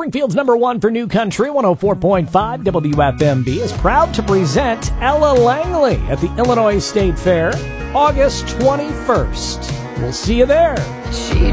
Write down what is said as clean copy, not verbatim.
Springfield's number one for New Country, 104.5 WFMB, is proud to present Ella Langley at the Illinois State Fair, August 21st. We'll see you there.